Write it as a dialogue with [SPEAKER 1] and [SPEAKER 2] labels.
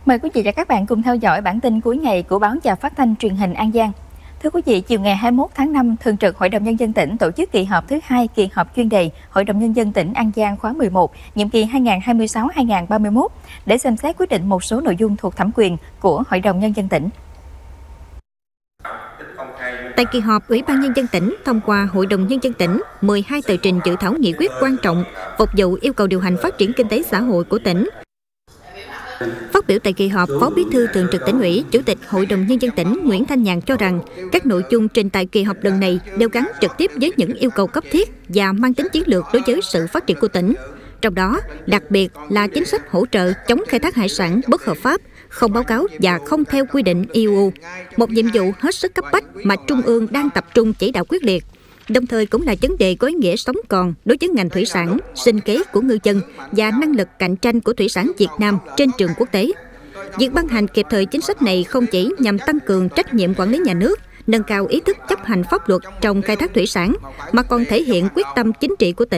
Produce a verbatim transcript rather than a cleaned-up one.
[SPEAKER 1] Mời quý vị và các bạn cùng theo dõi bản tin cuối ngày của báo Chà Phát thanh Truyền hình An Giang. Thưa quý vị, chiều ngày hai mươi mốt tháng năm, Thường trực Hội đồng Nhân dân tỉnh tổ chức kỳ họp thứ hai kỳ họp chuyên đề Hội đồng Nhân dân tỉnh An Giang khóa mười một, nhiệm kỳ hai nghìn không trăm hai mươi sáu đến hai nghìn không trăm ba mươi mốt để xem xét quyết định một số nội dung thuộc thẩm quyền của Hội đồng Nhân dân tỉnh.
[SPEAKER 2] Tại kỳ họp, Ủy ban Nhân dân tỉnh thông qua Hội đồng Nhân dân tỉnh mười hai tờ trình dự thảo nghị quyết quan trọng phục vụ yêu cầu điều hành phát triển kinh tế xã hội của tỉnh. Phát biểu tại kỳ họp, Phó Bí thư Thường trực Tỉnh ủy, Chủ tịch Hội đồng Nhân dân tỉnh Nguyễn Thanh Nhàn cho rằng các nội dung trình tại kỳ họp lần này đều gắn trực tiếp với những yêu cầu cấp thiết và mang tính chiến lược đối với sự phát triển của tỉnh. Trong đó, đặc biệt là chính sách hỗ trợ chống khai thác hải sản bất hợp pháp, không báo cáo và không theo quy định e u, một nhiệm vụ hết sức cấp bách mà Trung ương đang tập trung chỉ đạo quyết liệt. Đồng thời cũng là vấn đề có ý nghĩa sống còn đối với ngành thủy sản, sinh kế của ngư dân và năng lực cạnh tranh của thủy sản Việt Nam trên trường quốc tế. Việc ban hành kịp thời chính sách này không chỉ nhằm tăng cường trách nhiệm quản lý nhà nước, nâng cao ý thức chấp hành pháp luật trong khai thác thủy sản, mà còn thể hiện quyết tâm chính trị của tỉnh